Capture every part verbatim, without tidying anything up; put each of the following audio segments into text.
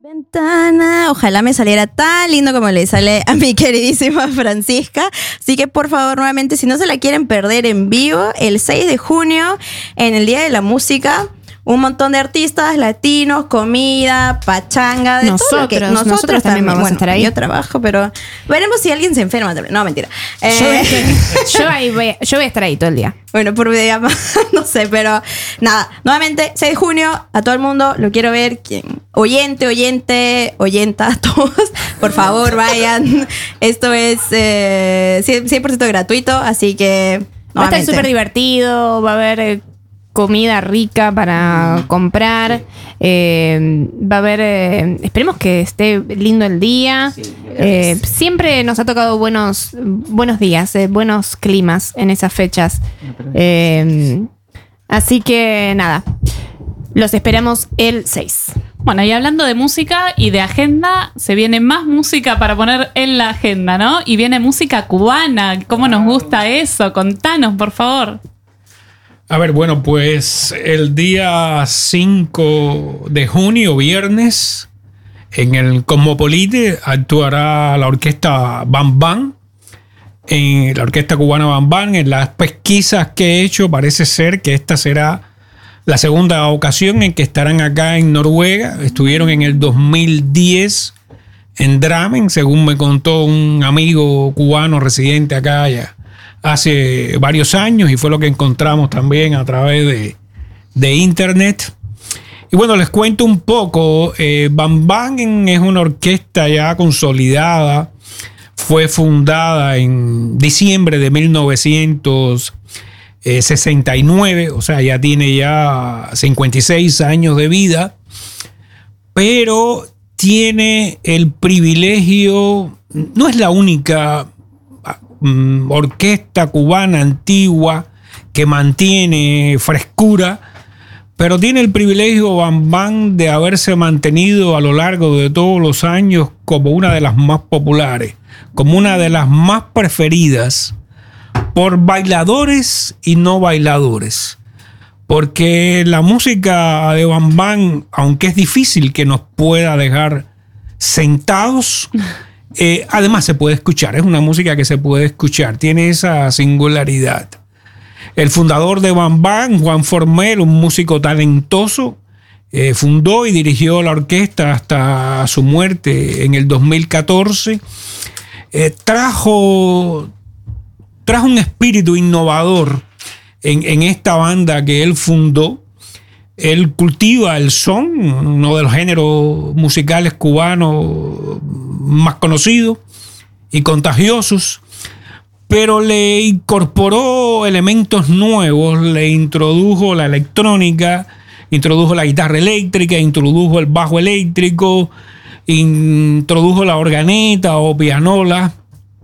Ventana, ojalá me saliera tan lindo como le sale a mi queridísima Francisca. Así que por favor, nuevamente, si no se la quieren perder en vivo, el seis de junio, en el Día de la Música, un montón de artistas latinos, comida, pachanga, de nosotros, todo lo que nosotros, nosotros también vamos bueno, a estar ahí. Yo trabajo, pero veremos si alguien se enferma también. No, mentira. Eh, Yo, voy a estar, yo, ahí voy, yo voy a estar ahí todo el día. Bueno, por videollamada, no sé, pero nada. Nuevamente, seis de junio, a todo el mundo, lo quiero ver. Quien, oyente, oyente, oyenta, todos, por favor, vayan. Esto es eh, cien por ciento gratuito, así que... Va a estar súper divertido, va a haber... Eh, comida rica para comprar, eh, va a haber, eh, esperemos que esté lindo el día. Sí, eh, siempre nos ha tocado buenos, buenos días, eh, buenos climas en esas fechas. Eh, así que nada, los esperamos el seis. Bueno, y hablando de música y de agenda, se viene más música para poner en la agenda, ¿no? Y viene música cubana. ¿Cómo nos gusta eso? Contanos, por favor. A ver, bueno, pues el día cinco de junio, viernes, en el Cosmopolite actuará la orquesta Bam Bam, en la orquesta cubana Bam Bam. En las pesquisas que he hecho parece ser que esta será la segunda ocasión en que estarán acá en Noruega. Estuvieron en el dos mil diez en Drammen, según me contó un amigo cubano residente acá ya hace varios años, y fue lo que encontramos también a través de, de internet. Y bueno, les cuento un poco. eh, Bam Bam es una orquesta ya consolidada. Fue fundada en diciembre de mil novecientos sesenta y nueve, o sea, ya tiene ya cincuenta y seis años de vida, pero tiene el privilegio, no es la única orquesta cubana antigua que mantiene frescura, pero tiene el privilegio Bam Bam de haberse mantenido a lo largo de todos los años como una de las más populares, como una de las más preferidas por bailadores y no bailadores, porque la música de Bam Bam, aunque es difícil que nos pueda dejar sentados, Eh, además se puede escuchar, es una música que se puede escuchar, tiene esa singularidad. El fundador de Bam Bam, Juan Formel, un músico talentoso, eh, fundó y dirigió la orquesta hasta su muerte en el dos mil catorce. Eh, trajo, trajo un espíritu innovador en, en esta banda que él fundó. Él cultiva el son, uno de los géneros musicales cubanos más conocidos y contagiosos, pero le incorporó elementos nuevos, le introdujo la electrónica, introdujo la guitarra eléctrica, introdujo el bajo eléctrico, introdujo la organeta o pianola,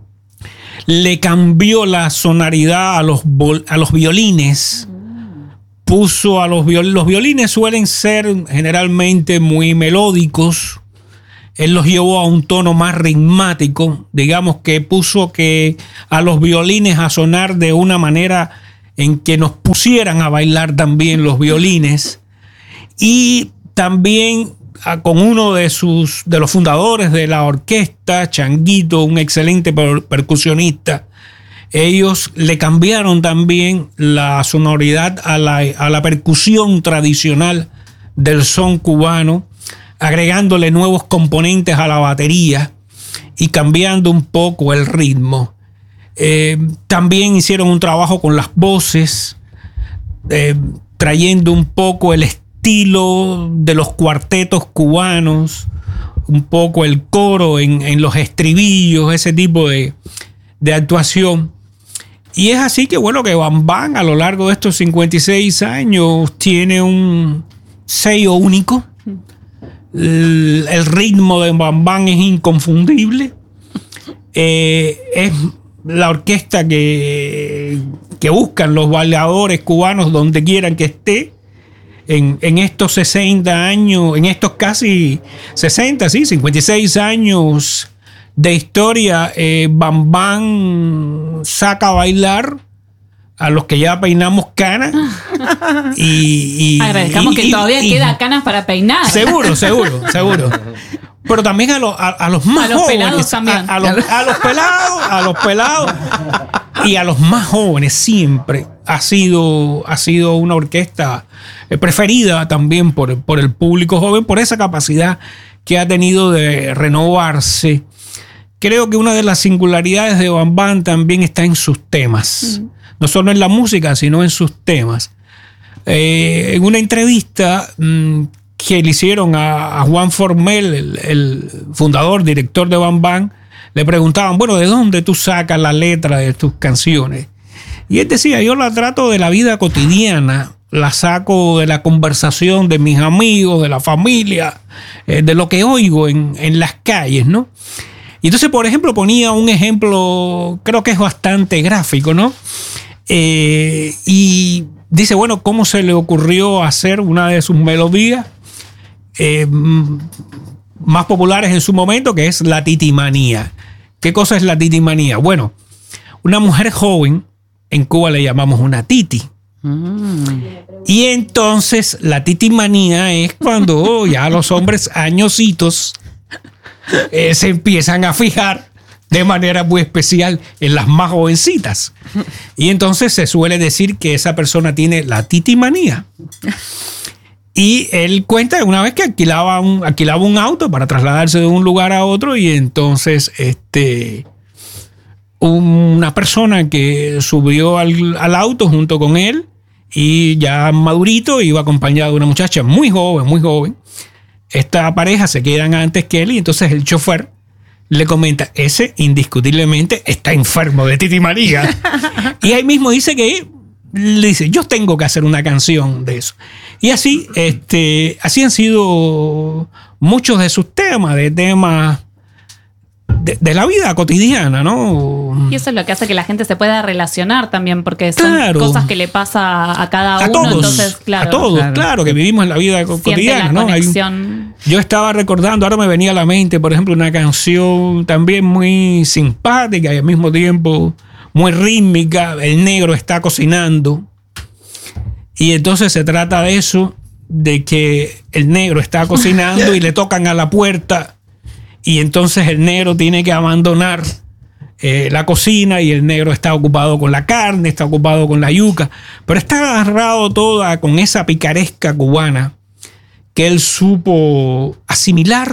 le cambió la sonoridad a los, a los violines. Puso a los violines, los violines suelen ser generalmente muy melódicos. Él los llevó a un tono más ritmático, digamos que puso que a los violines a sonar de una manera en que nos pusieran a bailar también los violines. Y también con uno de sus de los fundadores de la orquesta, Changuito, un excelente per- percusionista. Ellos le cambiaron también la sonoridad a la, a la percusión tradicional del son cubano, agregándole nuevos componentes a la batería y cambiando un poco el ritmo. Eh, también hicieron un trabajo con las voces, eh, trayendo un poco el estilo de los cuartetos cubanos, un poco el coro en, en los estribillos, ese tipo de, de actuación. Y es así que, bueno, que Bam Bam a lo largo de estos cincuenta y seis años tiene un sello único. El, el ritmo de Bam Bam es inconfundible. Eh, es la orquesta que, que buscan los bailadores cubanos donde quieran que esté. En, en estos sesenta años, en estos casi sesenta, sí, cincuenta y seis años de historia, eh, Bam Bam saca a bailar a los que ya peinamos canas. y, y Agradezcamos y, que y, todavía y, queda canas para peinar. Seguro, seguro, seguro. Pero también a, los a, a los más A los jóvenes. pelados también. A, a, los, a los pelados, a los pelados. Y a los más jóvenes siempre ha sido, ha sido una orquesta preferida también por, por el público joven, por esa capacidad que ha tenido de renovarse. Creo que una de las singularidades de Bam Bam también está en sus temas. Mm. No solo en la música, sino en sus temas. Eh, en una entrevista mmm, que le hicieron a, a Juan Formel, el, el fundador, director de Bam Bam, le preguntaban, bueno, ¿de dónde tú sacas la letra de tus canciones? Y él decía, yo la trato de la vida cotidiana, la saco de la conversación de mis amigos, de la familia, eh, de lo que oigo en, en las calles, ¿no? Y entonces, por ejemplo, ponía un ejemplo, creo que es bastante gráfico, ¿no? Eh, y dice, bueno, ¿cómo se le ocurrió hacer una de sus melodías eh, más populares en su momento, que es la titimanía? ¿Qué cosa es la titimanía? Bueno, una mujer joven, en Cuba le llamamos una titi. Mm. Y entonces la titimanía es cuando ya los hombres añositos eh, se empiezan a fijar de manera muy especial en las más jovencitas. Y entonces se suele decir que esa persona tiene la titimanía. Y él cuenta una vez que alquilaba un, alquilaba un auto para trasladarse de un lugar a otro, y entonces este, una persona que subió al, al auto junto con él, y ya madurito, iba acompañado de una muchacha muy joven, muy joven. Esta pareja se quedan antes que él, y entonces el chofer le comenta, ese indiscutiblemente está enfermo de titimanía. Y ahí mismo dice que le dice, yo tengo que hacer una canción de eso. Y así, este, así han sido muchos de sus temas, de temas de, de la vida cotidiana, ¿no? Y eso es lo que hace que la gente se pueda relacionar también, porque son claro. cosas que le pasa a cada a uno. Todos, entonces, claro, a todos, claro. claro, que vivimos en la vida cotidiana, la ¿no? conexión. Hay, yo estaba recordando, ahora me venía a la mente, por ejemplo, una canción también muy simpática y al mismo tiempo muy rítmica. El negro está cocinando. Y entonces se trata de eso, de que el negro está cocinando y le tocan a la puerta, y entonces el negro tiene que abandonar eh, la cocina, y el negro está ocupado con la carne, está ocupado con la yuca, pero está agarrado toda con esa picaresca cubana que él supo asimilar,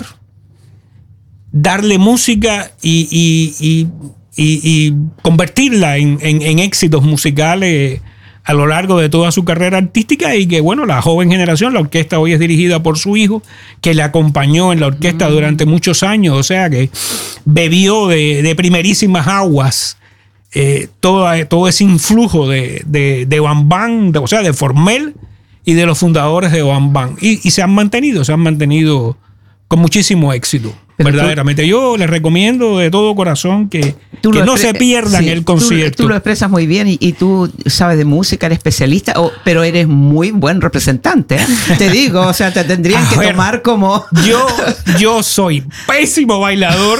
darle música y, y, y, y, y convertirla en, en, en éxitos musicales a lo largo de toda su carrera artística. Y que, bueno, la joven generación, la orquesta hoy es dirigida por su hijo, que le acompañó en la orquesta mm. durante muchos años, o sea que bebió de, de primerísimas aguas eh, todo, todo ese influjo de, de, de Bam Bam, de, o sea, de Formel y de los fundadores de Bam Bam. Y, y se han mantenido, se han mantenido con muchísimo éxito. Pero verdaderamente, tú, yo les recomiendo de todo corazón que, que no expre- se pierdan sí, el concierto. Tú, tú lo expresas muy bien, y, y tú sabes de música, eres especialista, oh, pero eres muy buen representante, ¿eh? Te digo, o sea, te tendrían A que ver, tomar como... Yo, yo soy pésimo bailador,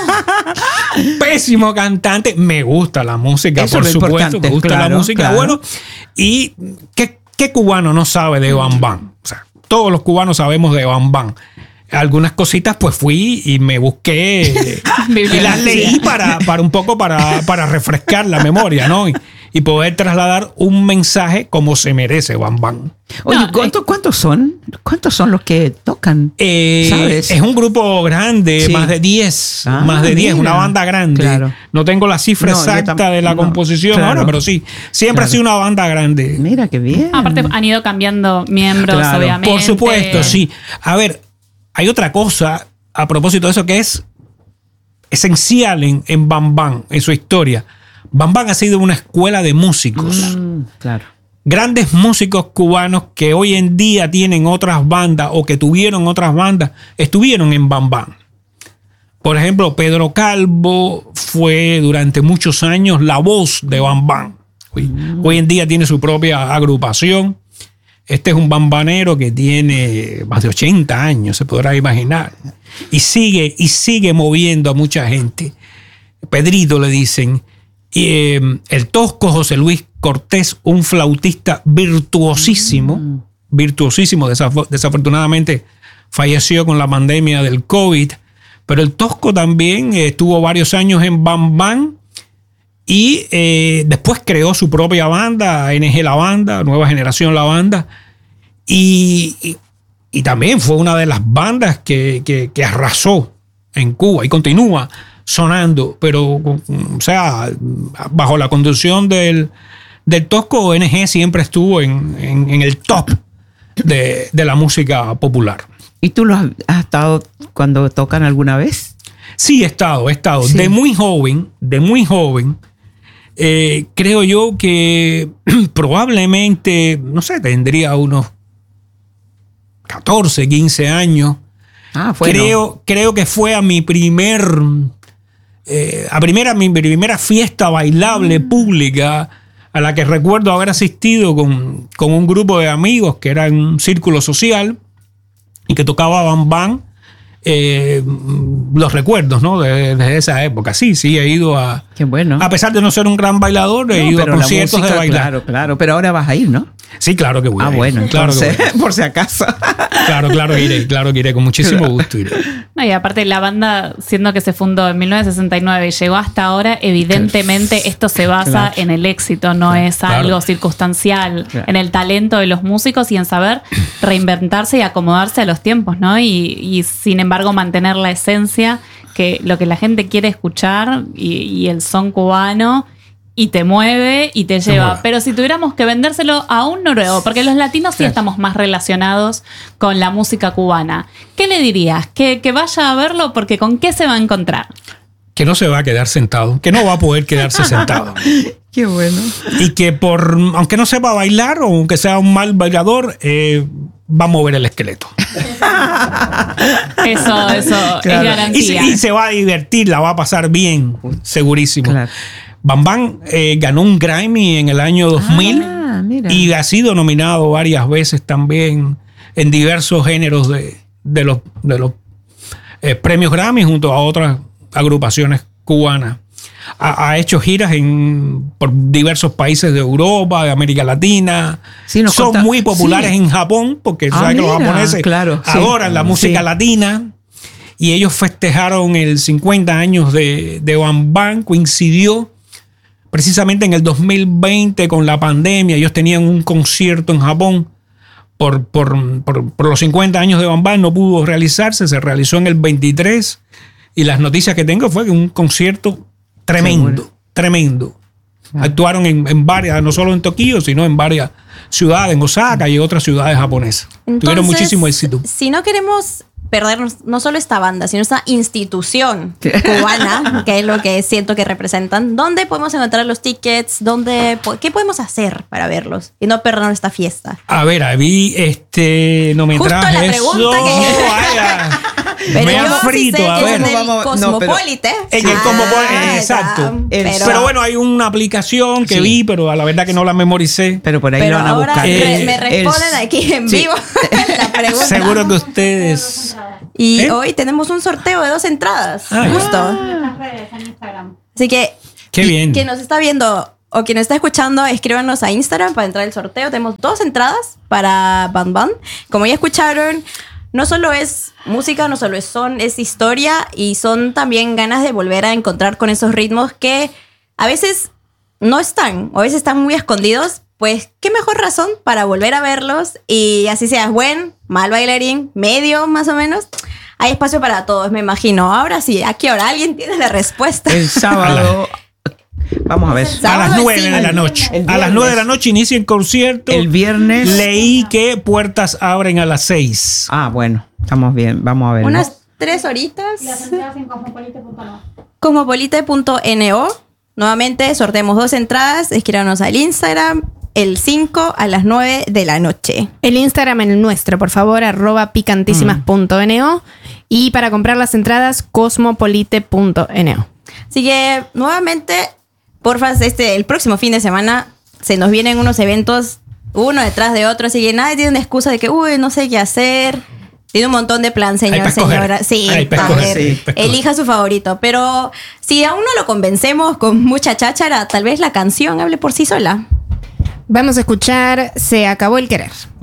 pésimo cantante, me gusta la música, eso por supuesto, me gusta claro, la música, claro. Bueno, y ¿qué, qué cubano no sabe de Bam Bam? O sea, todos los cubanos sabemos de Bam Bam. Algunas cositas pues fui y me busqué y las leí para, para un poco para, para refrescar la memoria, ¿no? Y, y poder trasladar un mensaje como se merece Bam Bam. Oye, no, ¿cuántos, eh, ¿cuántos son? ¿Cuántos son los que tocan? Eh, ¿Sabes? Es un grupo grande, sí. más de diez, ah, más de diez, una banda grande. Claro. No tengo la cifra no, exacta tam- de la no, composición claro. ahora, pero sí, siempre claro. ha sido una banda grande. Mira qué bien. Aparte han ido cambiando miembros, claro. obviamente. Por supuesto, sí. A ver, hay otra cosa a propósito de eso que es esencial en, en Bam Bam, en su historia. Bam Bam ha sido una escuela de músicos. Mm, claro. Grandes músicos cubanos que hoy en día tienen otras bandas o que tuvieron otras bandas, estuvieron en Bam Bam. Por ejemplo, Pedro Calvo fue durante muchos años la voz de Bam Bam. Hoy, mm. hoy en día tiene su propia agrupación. Este es un bambanero que tiene más de ochenta años, se podrá imaginar. Y sigue, y sigue moviendo a mucha gente. Pedrito le dicen. Y, eh, el tosco José Luis Cortés, un flautista virtuosísimo, mm. virtuosísimo, desaf- desafortunadamente falleció con la pandemia del COVID, pero el Tosco también eh, estuvo varios años en Bam Bam y eh, después creó su propia banda, A N G La Banda, Nueva Generación La Banda, y, y, y también fue una de las bandas que, que, que arrasó en Cuba y continúa sonando, pero o sea, bajo la conducción del, del Tosco, O N G siempre estuvo en, en, en el top de, de la música popular. ¿Y tú lo has, has estado cuando tocan alguna vez? Sí, he estado, he estado. Sí. De muy joven, de muy joven, eh, creo yo que probablemente, no sé, tendría unos catorce, quince años. Ah, bueno. Creo, creo que fue a mi primer, eh, a primera, mi primera fiesta bailable mm. pública, a la que recuerdo haber asistido con, con un grupo de amigos que era un círculo social y que tocaba Bam Bam. Eh, los recuerdos, ¿no? Desde de esa época. Sí, sí, he ido a... Qué bueno. A pesar de no ser un gran bailador, he no, ido a conciertos música, de bailar. Claro, claro. Pero ahora vas a ir, ¿no? Sí, claro que voy. Ah, a ir. bueno, claro entonces, que voy. por si acaso. Claro, claro que iré, claro que iré, con muchísimo gusto iré. No, y aparte la banda, siendo que se fundó en mil novecientos sesenta y nueve y llegó hasta ahora, evidentemente claro. esto se basa claro. en el éxito, no claro. es algo claro. circunstancial, claro. en el talento de los músicos y en saber reinventarse y acomodarse a los tiempos, ¿no? Y, y sin embargo mantener la esencia, que lo que la gente quiere escuchar y, y el son cubano, y te mueve y te lleva. Mueve. Pero si tuviéramos que vendérselo a un noruego, porque los latinos sí estamos más relacionados con la música cubana, ¿qué le dirías? ¿Que, que vaya a verlo? Porque ¿con qué se va a encontrar? Que no se va a quedar sentado, que no va a poder quedarse sentado. Qué bueno. Y que por, aunque no sepa bailar o aunque sea un mal bailador, eh, va a mover el esqueleto. Eso, eso claro. es garantía. Y se, y se va a divertir, la va a pasar bien, segurísimo. Claro. Bam Bam eh, ganó un Grammy en el año dos mil ah, y ha sido nominado varias veces también en diversos géneros de, de los, de los eh, premios Grammy junto a otras agrupaciones cubanas. Ha, ha hecho giras en, por diversos países de Europa, de América Latina. Sí, son conta- muy populares sí. en Japón porque ah, sabes que los japoneses claro, adoran sí. la música sí. latina. Y ellos festejaron el cincuenta años de, de Bam Bam, coincidió precisamente en el dos mil veinte con la pandemia. Ellos tenían un concierto en Japón por, por, por, por los cincuenta años de Bam Bam. No pudo realizarse, se realizó en el veintitrés. Y las noticias que tengo fue que un concierto tremendo, sí, bueno. tremendo. Ah. Actuaron en, en varias, no solo en Tokio, sino en varias ciudades, en Osaka y otras ciudades japonesas. Entonces, tuvieron muchísimo éxito. Si no queremos perdernos no solo esta banda, sino esta institución cubana, que es lo que siento que representan, ¿dónde podemos encontrar los tickets? ¿Dónde, ¿Qué podemos hacer para verlos y no perdernos esta fiesta? A ver, vi este, no me Justo traje la pregunta eso. que... Vaya. Pero me han frito, sí a ver. en el vamos, Cosmopolite. No, pero, en el Cosmopolite, ah, exacto. Pero, pero bueno, hay una aplicación que sí. vi, pero a la verdad que no la memoricé. Pero por ahí pero lo van a ahora buscar. Re, Eh, me responden el, aquí en sí. vivo la pregunta. Seguro que ustedes... Y ¿Eh? hoy tenemos un sorteo de dos entradas. Ah, justo. Ah. Así que... Qué bien. Quien nos está viendo... o quien nos está escuchando, escríbanos a Instagram para entrar al sorteo. Tenemos dos entradas para Bam Bam. Como ya escucharon, no solo es música, no solo es son, es historia y son también ganas de volver a encontrar con esos ritmos que a veces no están o a veces están muy escondidos. Pues qué mejor razón para volver a verlos y así seas buen, mal bailarín, medio más o menos. Hay espacio para todos, me imagino. Ahora sí, ¿a qué hora? ¿Alguien tiene la respuesta? El sábado... Vamos a ver. A las nueve de la noche. A las nueve de la noche inicia el concierto. El viernes. Leí que puertas abren a las seis. Ah, bueno. Estamos bien. Vamos a ver. Unas tres horitas. Y las entradas en cosmopolite punto no. cosmopolite punto no. Nuevamente sorteamos dos entradas. Escríbanos al Instagram. El cinco a las nueve de la noche. El Instagram en el nuestro, por favor, arroba picantísimas punto no. Y para comprar las entradas, cosmopolite punto no. Así que, nuevamente, porfa, este, el próximo fin de semana se nos vienen unos eventos uno detrás de otro. Así que nadie tiene una excusa de que, uy, no sé qué hacer. Tiene un montón de plan, señor, señora. Sí, Hay pa' a escoger, ver, sí, pa' escoger. elija su favorito. Pero si aún no lo convencemos con mucha cháchara, tal vez la canción hable por sí sola. Vamos a escuchar Se acabó el querer.